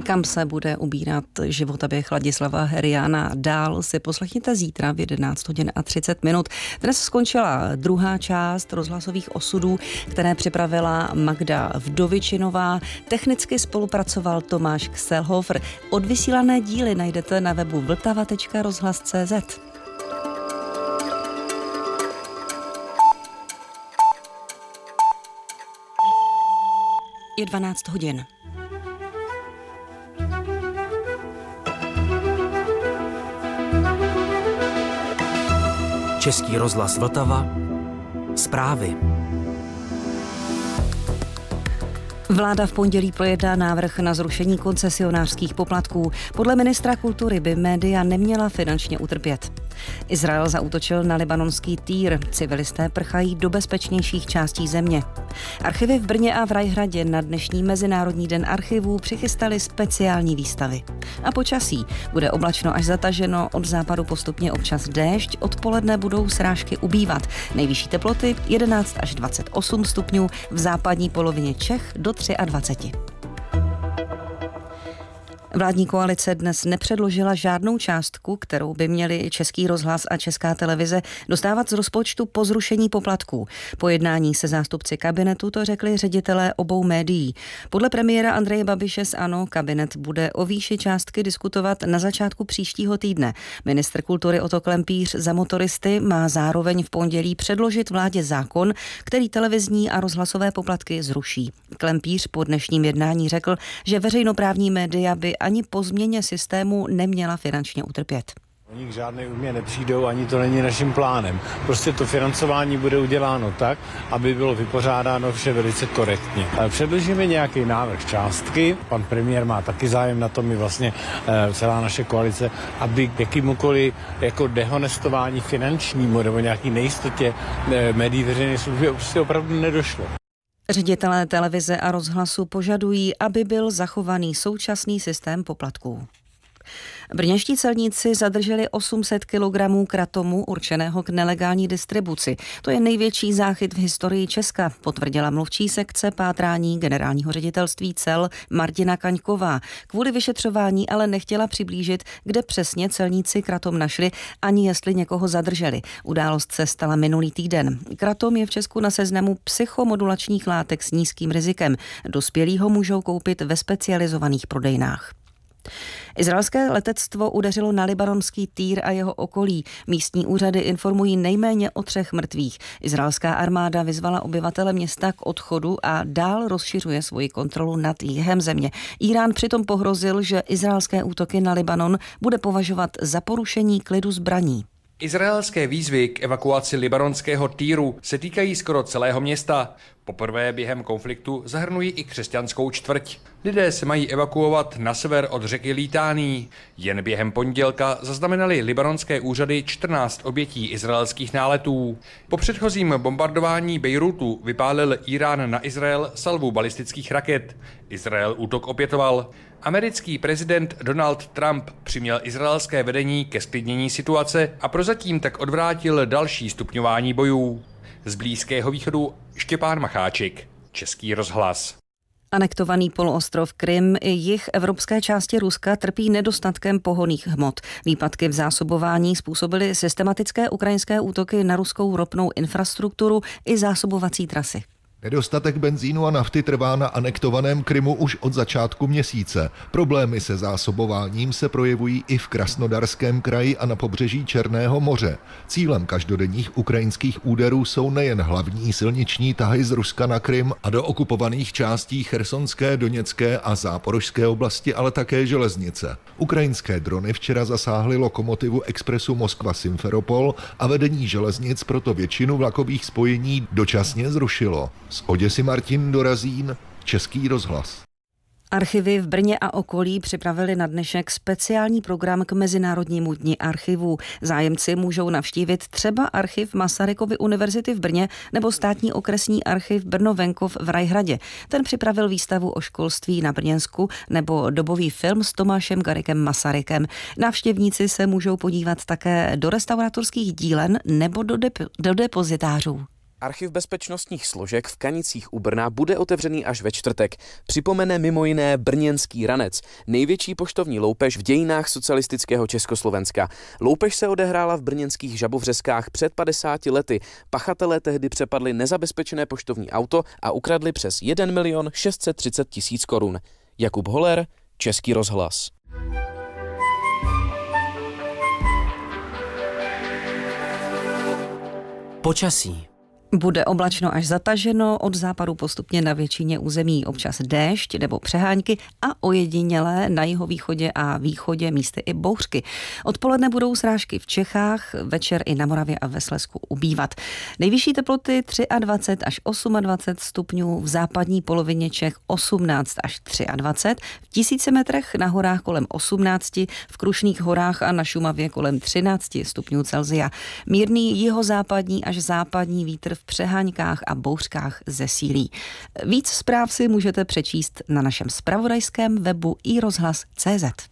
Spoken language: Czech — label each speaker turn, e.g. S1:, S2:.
S1: Kam se bude ubírat životoběh Ladislava Heriána dál, si poslechněte zítra v 11 hodin a 30 minut. Dnes skončila druhá část rozhlasových osudů, které připravila Magda Vdovičinová. Technicky spolupracoval Tomáš Kselhofer. Odvysílané díly najdete na webu vltava.rozhlas.cz. Je 12 hodin.
S2: Český rozhlas Vltava. Zprávy.
S1: Vláda v pondělí projedná návrh na zrušení koncesionářských poplatků. Podle ministra kultury by média neměla finančně utrpět. Izrael zaútočil na libanonský Týr. Civilisté prchají do bezpečnějších částí země. Archivy v Brně a v Rajhradě na dnešní Mezinárodní den archivů přichystali speciální výstavy. A počasí. Bude oblačno až zataženo, od západu postupně občas déšť, odpoledne budou srážky ubývat. Nejvyšší teploty 11 až 28 stupňů, v západní polovině Čech do 23. Vládní koalice dnes nepředložila žádnou částku, kterou by měli Český rozhlas a Česká televize dostávat z rozpočtu po zrušení poplatků. Po jednání se zástupci kabinetu to řekli ředitelé obou médií. Podle premiéra Andreje Babiše z ANO kabinet bude o výši částky diskutovat na začátku příštího týdne. Ministr kultury Otto Klempíř za motoristy má zároveň v pondělí předložit vládě zákon, který televizní a rozhlasové poplatky zruší. Klempíř po dnešním jednání řekl, že veřejnoprávní média by ani po změně systému neměla finančně utrpět.
S3: Oni k žádné újmě nepřijdou, ani to není naším plánem. Prostě to financování bude uděláno tak, aby bylo vypořádáno vše velice korektně. Předložíme nějaký návrh částky, pan premiér má taky zájem na tom, i vlastně celá naše koalice, aby k jakýmukoliv jako dehonestování finančnímu nebo nějaký nejistotě médií veřejné služby prostě opravdu nedošlo.
S1: Ředitelé televize a rozhlasu požadují, aby byl zachovaný současný systém poplatků. Brněnští celníci zadrželi 800 kg kratomu určeného k nelegální distribuci. To je největší záchyt v historii Česka, potvrdila mluvčí sekce pátrání generálního ředitelství cel Martina Kaňková. Kvůli vyšetřování ale nechtěla přiblížit, kde přesně celníci kratom našli, ani jestli někoho zadrželi. Událost se stala minulý týden. Kratom je v Česku na seznamu psychomodulačních látek s nízkým rizikem. Dospělí ho můžou koupit ve specializovaných prodejnách. Izraelské letectvo udeřilo na libanonský Týr a jeho okolí. Místní úřady informují nejméně o 3 mrtvých. Izraelská armáda vyzvala obyvatele města k odchodu a dál rozšiřuje svoji kontrolu nad jihem země. Írán přitom pohrozil, že izraelské útoky na Libanon bude považovat za porušení klidu zbraní.
S4: Izraelské výzvy k evakuaci libanonského Týru se týkají skoro celého města. Poprvé během konfliktu zahrnují i křesťanskou čtvrť. Lidé se mají evakuovat na sever od řeky Litání. Jen během pondělka zaznamenali libanonské úřady 14 obětí izraelských náletů. Po předchozím bombardování Bejrútu vypálil Írán na Izrael salvu balistických raket. Izrael útok opětoval. Americký prezident Donald Trump přiměl izraelské vedení ke zklidnění situace a prozatím tak odvrátil další stupňování bojů. Z Blízkého východu Štěpán Macháček, Český rozhlas.
S1: Anektovaný poloostrov Krym i jih evropské části Ruska trpí nedostatkem pohonných hmot. Výpadky v zásobování způsobily systematické ukrajinské útoky na ruskou ropnou infrastrukturu i zásobovací trasy.
S5: Nedostatek benzínu a nafty trvá na anektovaném Krymu už od začátku měsíce. Problémy se zásobováním se projevují i v Krasnodarském kraji a na pobřeží Černého moře. Cílem každodenních ukrajinských úderů jsou nejen hlavní silniční tahy z Ruska na Krym a do okupovaných částí Chersonské, Doněcké a Záporožské oblasti, ale také železnice. Ukrajinské drony včera zasáhly lokomotivu expresu Moskva-Simferopol a vedení železnic proto většinu vlakových spojení dočasně zrušilo. Z Oděsy Martin Dorazín, Český rozhlas.
S1: Archivy v Brně a okolí připravili na dnešek speciální program k Mezinárodnímu dni archivů. Zájemci můžou navštívit třeba archiv Masarykovy univerzity v Brně nebo státní okresní archiv Brno-Venkov v Rajhradě. Ten připravil výstavu o školství na Brněnsku nebo dobový film s Tomášem Garrigue Masarykem. Návštěvníci se můžou podívat také do restauratorských dílen nebo do depozitářů.
S6: Archiv bezpečnostních složek v Kanicích u Brna bude otevřený až ve čtvrtek. Připomene mimo jiné brněnský ranec, největší poštovní loupež v dějinách socialistického Československa. Loupež se odehrála v brněnských Žabovřeskách před 50 lety. Pachatelé tehdy přepadli nezabezpečené poštovní auto a ukradli přes 1 630 000 korun. Jakub Holer, Český rozhlas.
S2: Počasí.
S1: Bude oblačno až zataženo, od západu postupně na většině území občas déšť nebo přehánky a ojedinělé na jihovýchodě a východě místy i bouřky. Odpoledne budou srážky v Čechách, večer i na Moravě a ve Slezsku ubývat. Nejvyšší teploty 23 až 28 stupňů, v západní polovině Čech 18 až 23, v 1000 metrech na horách kolem 18, v Krušných horách a na Šumavě kolem 13 stupňů Celsia. Mírný jihozápadní až západní vítr v přeháňkách a bouřkách zesílí. Víc zpráv si můžete přečíst na našem zpravodajském webu iRozhlas.cz.